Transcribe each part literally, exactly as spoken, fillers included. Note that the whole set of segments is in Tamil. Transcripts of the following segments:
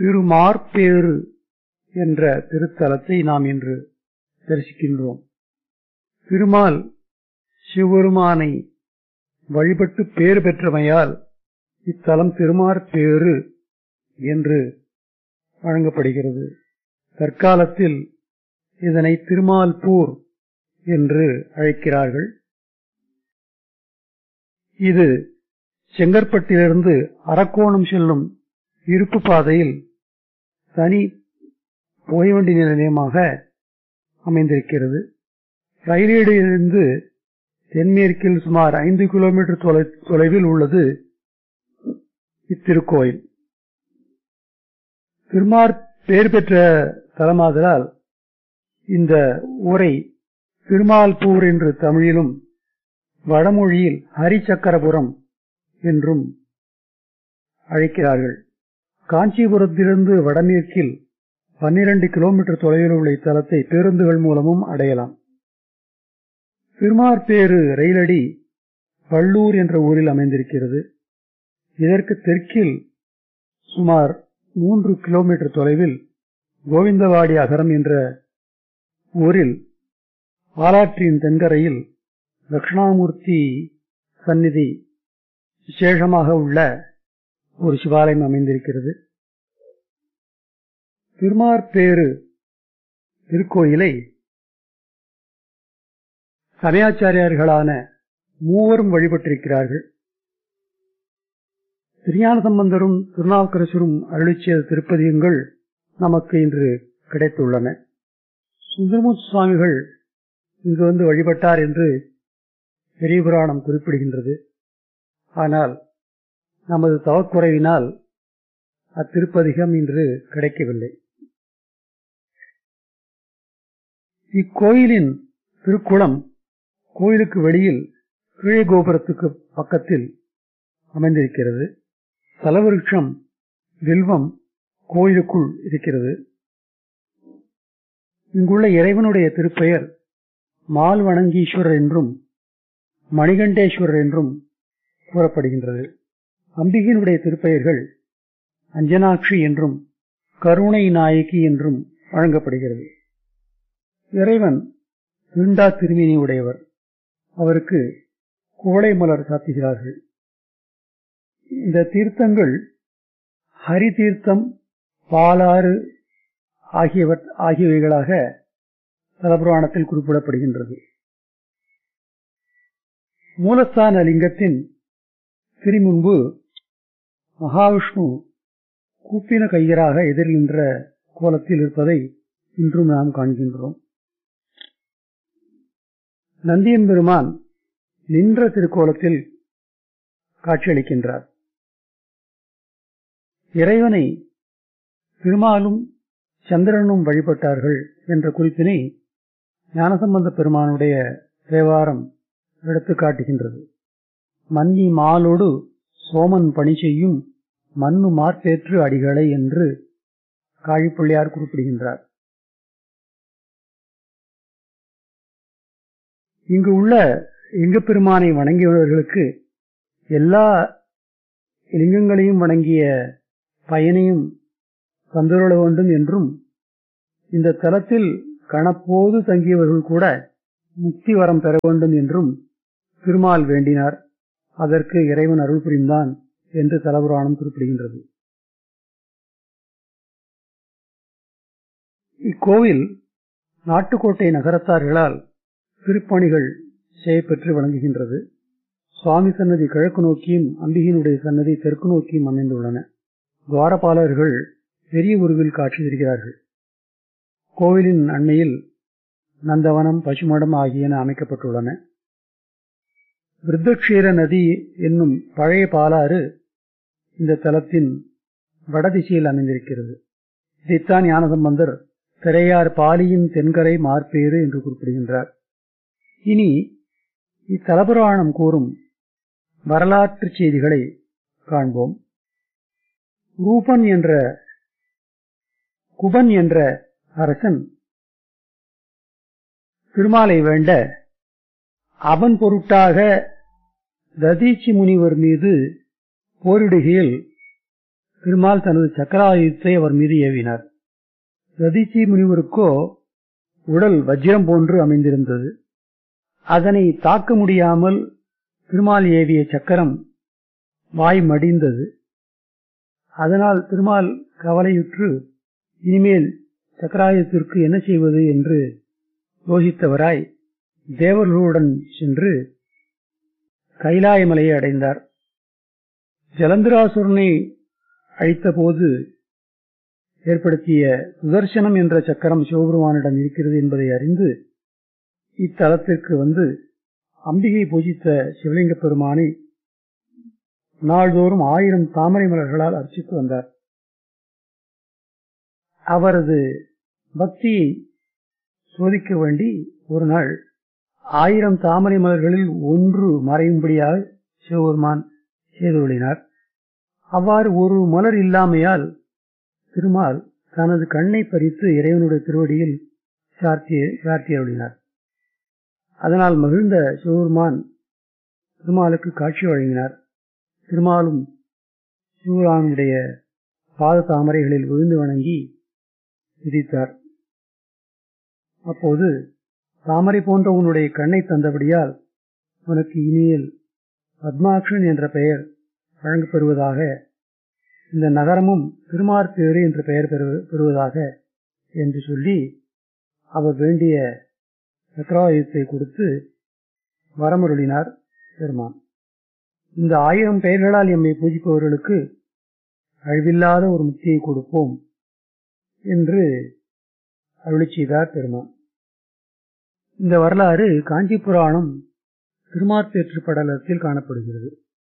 திருமார்பேறு என்ற திருத்தலத்தை நாம் இன்று தரிசிக்கின்றோம். திருமால் சிவபெருமானை வழிபட்டு பேறு பெற்றமையால் இத்தலம் திருமார்பேறு என்று வழங்கப்படுகிறது. தற்காலத்தில் இதனை திருமால்பூர் என்று அழைக்கிறார்கள். இது செங்கற்பட்டிலிருந்து அரக்கோணம் செல்லும் இருப்பு பாதையில் தனி புகைவண்டி நிலையமாக அமைந்திருக்கிறது. ரயிலிலிருந்து தென்மேற்கில் சுமார் ஐந்து கிலோமீட்டர் தொலைவில் உள்ளது இத்திருக்கோயில். திருமார் பெயர் பெற்ற தலமாதலால் இந்த ஊரை திருமால்பூர் என்று தமிழிலும் வடமொழியில் ஹரிசக்கரபுரம் என்றும் அழைக்கிறார்கள். காஞ்சிபுரத்திலிருந்து வடமேற்கில் பன்னிரண்டு கிலோமீட்டர் தொலைவில் உள்ள இத்தலத்தை பேருந்துகள் மூலமும் அடையலாம். திருமார்பேறு ரயிலடி பள்ளூர் என்ற ஊரில் அமைந்திருக்கிறது. இதற்கு தெற்கில் சுமார் மூன்று கிலோமீட்டர் தொலைவில் கோவிந்தவாடி அகரம் என்ற ஊரில் பாலாற்றின் தென்கரையில் தட்சிணாமூர்த்தி சந்நிதி விசேஷமாக உள்ள ஒரு சிவாலயம் அமைந்திருக்கிறது. திருமார்பேறு திருக்கோயிலை சமயாச்சாரியார்களான மூவரும் வழிபட்டிருக்கிறார்கள். திருஞான சம்பந்தரும் திருநாவுக்கரசரும் அருளிச் செய்த திருப்பதிகங்கள் நமக்கு இன்று கிடைத்துள்ளன. சுந்தரமூர்த்தி சுவாமிகள் இங்கு வந்து வழிபட்டார் என்று பெரிய புராணம் குறிப்பிடுகின்றது. ஆனால் நமது தவக்குறைவினால் அத்திருப்பதிகம் இன்று கிடைக்கவில்லை. இக்கோயிலின் திருக்குளம் கோயிலுக்கு வெளியில் கீழே கோபுரத்துக்கு பக்கத்தில் அமைந்திருக்கிறது. தலவிருட்சம் வில்வம் கோயிலுக்குள் இருக்கிறது. இங்குள்ள இறைவனுடைய திருப்பெயர் மால்வணங்கீஸ்வரர் என்றும் மணிகண்டேஸ்வரர் என்றும் கூறப்படுகின்றது. அம்பிகையினுடைய திருப்பெயர்கள் அஞ்சனாட்சி என்றும் கருணை நாயகி என்றும் வழங்கப்படுகிறது. இறைவன் திருண்டா திருமேனி உடையவர். அவருக்கு கோடை மலர் சாத்துகிறார்கள். இந்த தீர்த்தங்கள் ஹரி தீர்த்தம், பாலாறு ஆகியவற் ஆகியவைகளாக தலபுராணத்தில் குறிப்பிடப்படுகின்றது. மூலஸ்தான லிங்கத்தின் திருமுன்பு மகாவிஷ்ணு கூப்பின கையராக எதிரில் நின்ற கோலத்தில் இருப்பதை இன்றும் நாம் காண்கின்றோம். நந்தியம்பெருமான் நின்ற திருக்கோலத்தில் காட்சியளிக்கின்றார். இறைவனை திருமாலும் சந்திரனும் வழிபட்டார்கள் என்ற குறிப்பினை ஞானசம்பந்த பெருமானுடைய தேவாரம் எடுத்து காட்டுகின்றது. மன்னி மாலோடு சோமன் பணி செய்யும் மண்ணு மார்பேற்று அடிகளை என்று காழிப்பிள்ளையார் குறிப்பிடுகின்றார். இங்கு உள்ள லிங்கப்பெருமானை வணங்கியவர்களுக்கு எல்லா லிங்கங்களையும் வணங்கிய பயனையும் தந்துள்ள வேண்டும் என்றும், இந்த தலத்தில் கணப்போது தங்கியவர்கள் கூட முக்தி வரம் பெற வேண்டும் என்றும் திருமால் வேண்டினார். அதற்கு இறைவன் அருள் புரிந்தான் என்று தலபுராணம் குறிப்பிடுகின்றது. இக்கோவில் நாட்டுக்கோட்டை நகரத்தார்களால் திருப்பணிகள் செய்யப்பெற்று வழங்குகின்றது. சுவாமி சன்னதி கிழக்கு நோக்கியும் அம்பிகையினுடைய சன்னதி தெற்கு நோக்கியும் அமைந்துள்ளன. துவாரபாலர்கள் பெரிய உருவில் காட்சி தருகிறார்கள். கோவிலின் அண்மையில் நந்தவனம், பசுமடம் ஆகியன அமைக்கப்பட்டுள்ளன. விருத்தக்ஷீர நதி என்னும் பழைய பாலாறு இந்த தலத்தின் வடதிசையில் அமைந்திருக்கிறது. இதைத்தான் ஞானசம்பந்தர் திரையார் பாலியின் தென்கரை மார்பேறு என்று குறிப்பிடுகின்றார். இனி இத்தலபுராணம் கூறும் வரலாற்று செய்திகளை காண்போம். ரூபன் என்ற குபன் என்ற அரசன் திருமாலை வேண்ட அவன் பொருட்டாக ததீச்சி முனிவர் மீது போரிடுகையில் திருமால் தனது சக்கராயுதத்தை அவர் மீது ஏவினார். ததீச்சி முனிவருக்கோ உடல் வஜ்ரம் போன்று அமைந்திருந்தது. அதனை தாக்க முடியாமல் திருமால் ஏவிய சக்கரம் வாய் மடிந்தது. அதனால் திருமால் கவலையுற்று இனிமேல் சக்கராயுதத்திற்கு என்ன செய்வது என்று யோசித்தவராய் தேவர்களுடன் சென்று கைலாய மலையை அடைந்தார். ஜலந்திராசுரனை அழித்த போது ஏற்படுத்திய சுதர்சனம் என்ற சக்கரம் சிவபெருமானிடம் இருக்கிறது என்பதை அறிந்து இத்தலத்திற்கு வந்து அம்பிகை பூஜித்த சிவலிங்க பெருமானை நாள்தோறும் ஆயிரம் தாமரை மலர்களால் அர்ச்சித்து வந்தார். அவரது பக்தியை சோதிக்க வேண்டி ஒரு நாள் ஆயிரம் தாமரை மலர்களில் ஒன்று மறையும்படியாக சிவபெருமான் செய்துள்ளினார். அவ்வாறு ஒரு மலர் இல்லாமையால் திருமால் தனது கண்ணை பறித்து இறைவனுடைய திருவடியில் சார்த்தியருளினார். அதனால் மகிழ்ந்த சிவபெருமான் திருமாலுக்கு காட்சி வழங்கினார். திருமாலும் சிவபெருமானுடைய பாத தாமரைகளில் விழுந்து வணங்கி விதித்தார். அப்போது தாமரை போன்ற உன்னுடைய கண்ணை தந்தபடியால் உனக்கு இனியல் பத்மாக்ஷன் என்ற பெயர் வழங்கப்பெறுவதாக, இந்த நகரமும் திருமார்பேறு என்ற பெயர் பெறுவதாக என்று சொல்லி அவர் வேண்டிய சக்கராயுதத்தை கொடுத்து வரமருளினார் பெருமான். இந்த ஆயிரம் பெயர்களால் எம்மை பூஜிப்பவர்களுக்கு அழிவில்லாத ஒரு முக்தியை கொடுப்போம் என்று அருளி செய்தார் பெருமான். இந்த வரலாறு காஞ்சி புராணம் திருமார்பேற்று படலத்தில் காணப்படுகிறது.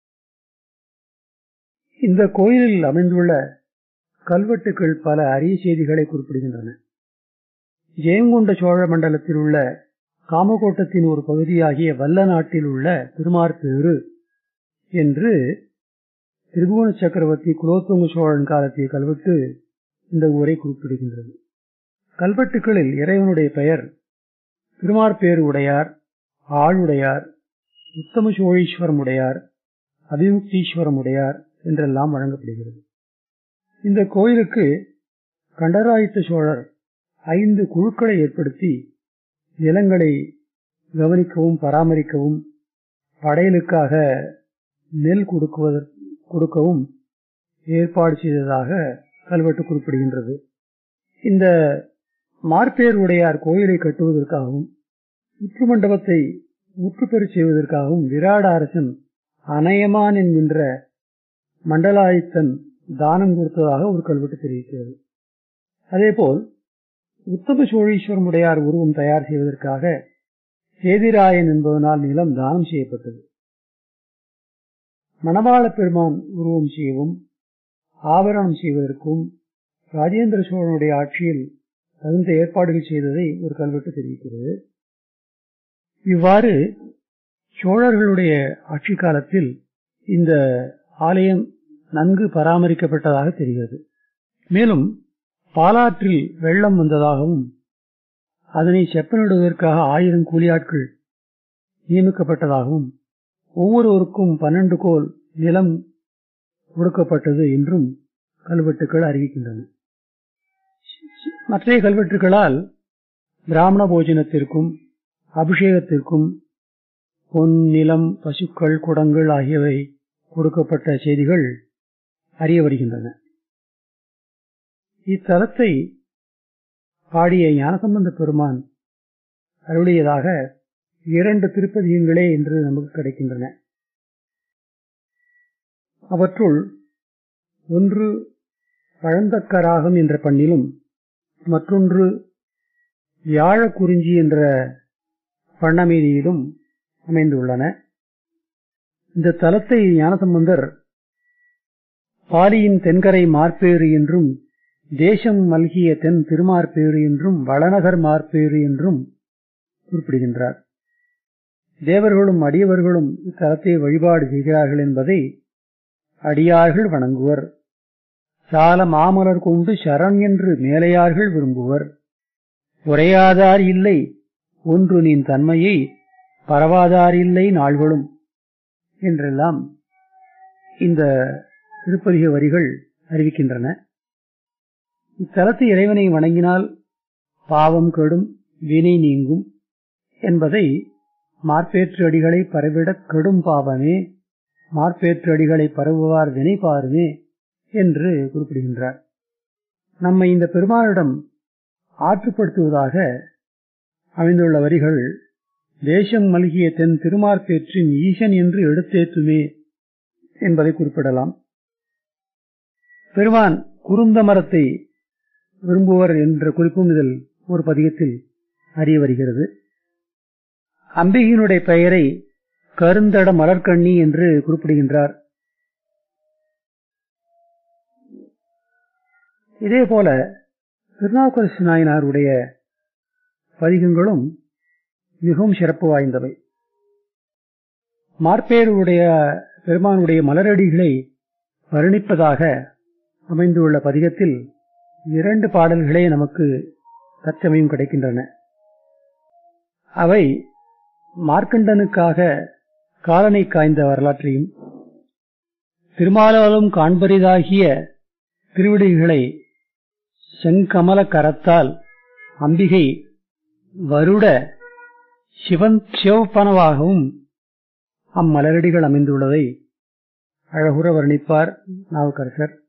இந்த கோயிலில் அமைந்துள்ள கல்வெட்டுக்கள் பல அரிய செய்திகளை குறிப்பிடுகின்றன. ஜெயங்கொண்ட சோழ மண்டலத்தில் உள்ள காமகோட்டத்தின் ஒரு பகுதியாகிய வல்ல நாட்டில் உள்ள திருமார்பேறு என்று திரிபுவன சக்கரவர்த்தி குலோத்துங்க சோழன் காலத்திய கல்வெட்டு இந்த ஊரை குறிப்பிடுகின்றது. கல்வெட்டுக்களில் இறைவனுடைய பெயர் திருமார்பேறு உடையார், ஆளுடையார், உத்தம சோழீஸ்வரம் உடையார், அபிமுக்தீஸ்வரம் உடையார் என்றெல்லாம் வழங்கப்படுகிறது. இந்த கோயிலுக்கு கண்டராதித்த சோழர் ஐந்து குழுக்களை ஏற்படுத்தி நிலங்களை கவனிக்கவும் பராமரிக்கவும் படையலுக்காக நெல் கொடுக்கவும் ஏற்பாடு செய்ததாக கல்வெட்டு குறிப்பிடுகின்றது. இந்த மார்பேர் உடையார் கோயிலை கட்டுவதற்காகவும் உற்று மண்டபத்தை முற்று பெறச் செய்வதற்காகவும் விராட அரசன் அநயமான் என்கின்ற மண்டலாயுத்தன் தானம் கொடுத்ததாக ஒரு கல்வெட்டு தெரிவிக்கிறது. அதேபோல் உத்தம சோழீஸ்வரம் உடையார் உருவம் தயார் செய்வதற்காக சேதிராயன் என்பதனால் நிலம் தானம் செய்யப்பட்டது. மணவாள பெருமான் உருவம் செய்யவும் ஆபரணம் செய்வதற்கும் ராஜேந்திர சோழனுடைய ஆட்சியில் தகுந்த ஏற்பாடுகள் செய்ததை ஒரு கல்வெட்டு தெரிவிக்கிறது. இவ்வாறு சோழர்களுடைய ஆட்சி காலத்தில் இந்த ஆலயம் நன்கு பராமரிக்கப்பட்டதாக தெரிகிறது. மேலும் பாலாற்றில் வெள்ளம் வந்ததாகவும் அதனை செப்பனிடுவதற்காக ஆயிரம் கூலியாட்கள் நியமிக்கப்பட்டதாகவும் ஒவ்வொருவருக்கும் பன்னெண்டு கோல் நிலம் கொடுக்கப்பட்டது என்றும் கல்வெட்டுக்கள் அறிவிக்கின்றன. மற்ற கல்வெட்டுகளால் பிராமண போஜனத்திற்கும் அபிஷேகத்திற்கும் பொன், நிலம், பசுக்கள், குடங்கள் ஆகியவை கொடுக்கப்பட்ட செய்திகள் அறிய வருகின்றன. இத்தலத்தை பாடிய ஞானசம்பந்த பெருமான் அருளியதாக இரண்டு திருப்பதிகங்களே என்று நமக்கு கிடைக்கின்றன. அவற்றுள் ஒன்று பழந்தக்கராகம் என்ற பண்ணிலும் மற்றொன்று வியாழ குறிஞ்சி என்ற பண்ணமீதியிலும் அமைந்துள்ளன. இந்த தலத்தை ஞானசம்பந்தர் பாலியின் தென்கரை மார்பேறு என்றும் தேசம் மல்கிய தென் திருமார்பேறு என்றும் வளநகர் மார்பேறு என்றும் குறிப்பிடுகின்றார். தேவர்களும் அடியவர்களும் இத்தலத்தை வழிபாடு செய்கிறார்கள் என்பதை அடியார்கள் வணங்குவர். சால மாமலர் கொண்டு சரண் என்று மேலையார்கள் விரும்புவர். உரையாதார் இல்லை ஒன்று நின் தன்மையை பரவாதார் இல்லை நாள்களும் என்றெல்லாம் இந்த திருப்பதிக வரிகள் அறிவிக்கின்றன. இத்தலத்து இறைவனை வணங்கினால் பாவம் கெடும், வினை நீங்கும் என்பதை மார்பேற்று அடிகளை பரவிடக் கெடும் பாவமே, மார்பேற்று அடிகளை பரவுவார் வினை பாருமே என்று குறிப்பிடுகின்றார். நம்மை இந்த பெருமானிடம் ஆற்றுப்படுத்துவதாக அமைந்துள்ள வரிகள் தேசம் மல்கிய தென் திருமார்பேற்றின் ஈசன் என்று எடுத்தேத்துமே என்பதை குறிப்பிடலாம். பெருமான் குருந்த மரத்தை விரும்புவர் என்ற குறிப்பும் இதில் ஒரு பதிகத்தில் அறிய வருகிறது. அம்பிகையினுடைய பெயரை கருந்தட மலர்கண்ணி என்று குறிப்பிடுகின்றார். இதேபோல திருநாவுக்கரசு நாயனாருடைய பதிகங்களும் மிகவும் சிறப்பு வாய்ந்தவை. மார்பேருடைய பெருமானுடைய மலரடிகளை வர்ணிப்பதாக அமைந்துள்ள பதிகத்தில் இரண்டு பாடல்களே நமக்கு தற்சமயம் கிடைக்கின்றன. அவை மார்க்கண்டனுக்காக காலனை காய்ந்த வரலாற்றையும், திருமாலாலும் காண்பரிதாகிய திருவிடிகளை செங்கமல கரத்தால் அம்பிகை வருட சிவன் சிவப்பனவாகவும் அம்மலரடிகள் அமைந்துள்ளதை அழகுற வர்ணிப்பார் நாவுக்கரசர்.